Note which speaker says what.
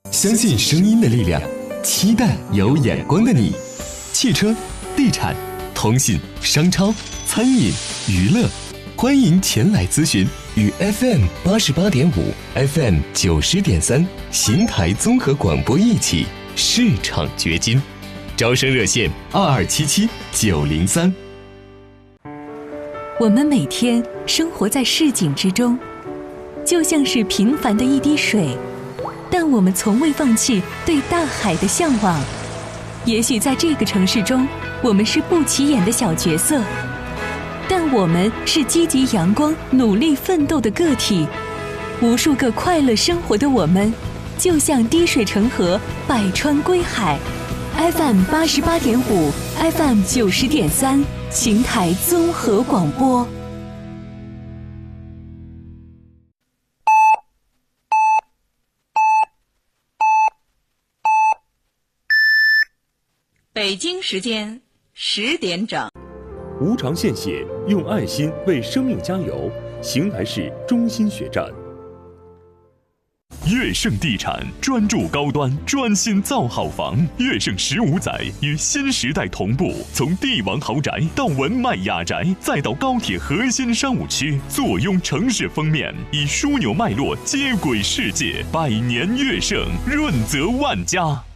Speaker 1: 相信声音的力量，期待有眼光的你。汽车、地产、通信、商超、餐饮、娱乐，欢迎前来咨询，与 FM88.5、FM90.3邢台综合广播一起市场掘金。招生热线2277-903。
Speaker 2: 我们每天生活在市井之中，就像是平凡的一滴水，但我们从未放弃对大海的向往。也许在这个城市中，我们是不起眼的小角色，但我们是积极阳光、努力奋斗的个体。无数个快乐生活的我们，就像滴水成河，百川归海。FM88.5、FM90.3，邢台综合广播。
Speaker 3: 北京时间10点整。
Speaker 4: 无偿献血，用爱心为生命加油。邢台市中心血站。
Speaker 5: 悦盛地产专注高端，专心造好房。悦盛15载与新时代同步，从帝王豪宅到文迈雅宅，再到高铁核心商务区，坐拥城市封面，以枢纽脉络接轨世界。百年悦盛，润泽万家。